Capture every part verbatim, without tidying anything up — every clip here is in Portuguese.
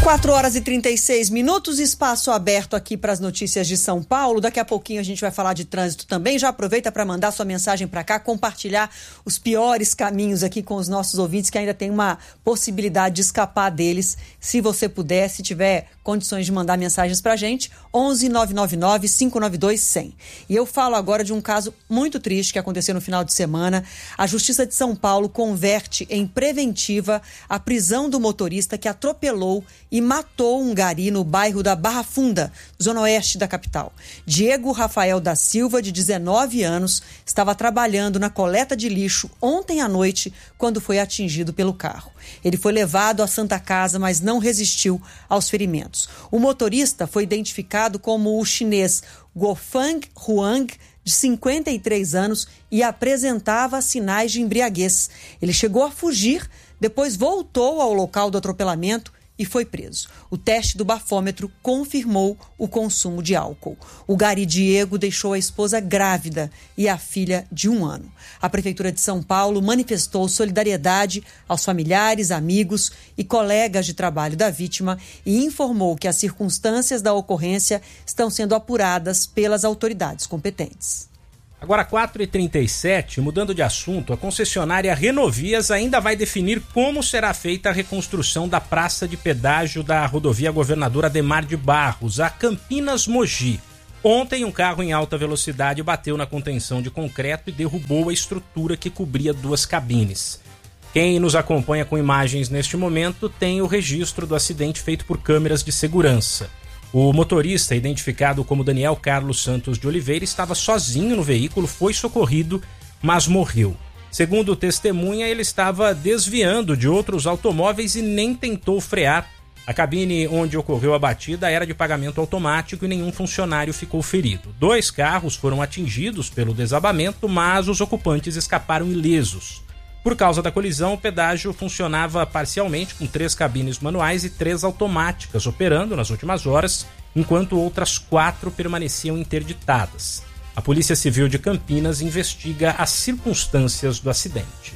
quatro horas e trinta e seis minutos, espaço aberto aqui para as notícias de São Paulo. Daqui a pouquinho a gente vai falar de trânsito também. Já aproveita para mandar sua mensagem para cá, compartilhar os piores caminhos aqui com os nossos ouvintes, que ainda tem uma possibilidade de escapar deles. Se você puder, se tiver condições de mandar mensagens para a gente, onze nove nove nove, cinco nove dois, cem. E eu falo agora de um caso muito triste que aconteceu no final de semana. A Justiça de São Paulo converte em preventiva a prisão do motorista que atropelou e matou um gari no bairro da Barra Funda, zona oeste da capital. Diego Rafael da Silva, de dezenove anos, estava trabalhando na coleta de lixo ontem à noite quando foi atingido pelo carro. Ele foi levado à Santa Casa, mas não resistiu aos ferimentos. O motorista foi identificado como o chinês Guofang Huang, de cinquenta e três anos, e apresentava sinais de embriaguez. Ele chegou a fugir, depois voltou ao local do atropelamento e foi preso. O teste do bafômetro confirmou o consumo de álcool. O gari Diego deixou a esposa grávida e a filha de um ano. A Prefeitura de São Paulo manifestou solidariedade aos familiares, amigos e colegas de trabalho da vítima e informou que as circunstâncias da ocorrência estão sendo apuradas pelas autoridades competentes. Agora, quatro e trinta e sete, mudando de assunto, a concessionária Renovias ainda vai definir como será feita a reconstrução da praça de pedágio da rodovia Governador Adhemar de Barros, a Campinas Mogi. Ontem, um carro em alta velocidade bateu na contenção de concreto e derrubou a estrutura que cobria duas cabines. Quem nos acompanha com imagens neste momento tem o registro do acidente feito por câmeras de segurança. O motorista, identificado como Daniel Carlos Santos de Oliveira, estava sozinho no veículo, foi socorrido, mas morreu. Segundo testemunha, ele estava desviando de outros automóveis e nem tentou frear. A cabine onde ocorreu a batida era de pagamento automático e nenhum funcionário ficou ferido. Dois carros foram atingidos pelo desabamento, mas os ocupantes escaparam ilesos. Por causa da colisão, o pedágio funcionava parcialmente com três cabines manuais e três automáticas operando nas últimas horas, enquanto outras quatro permaneciam interditadas. A Polícia Civil de Campinas investiga as circunstâncias do acidente.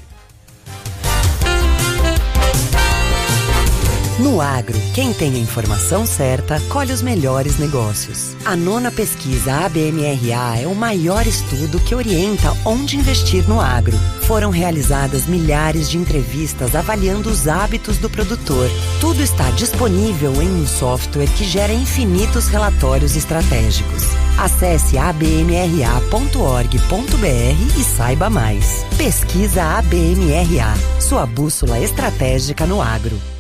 No agro, quem tem a informação certa, colhe os melhores negócios. A nona pesquisa A B M R A é o maior estudo que orienta onde investir no agro. Foram realizadas milhares de entrevistas avaliando os hábitos do produtor. Tudo está disponível em um software que gera infinitos relatórios estratégicos. Acesse a b m r a ponto org ponto b r e saiba mais. Pesquisa A B M R A, sua bússola estratégica no agro.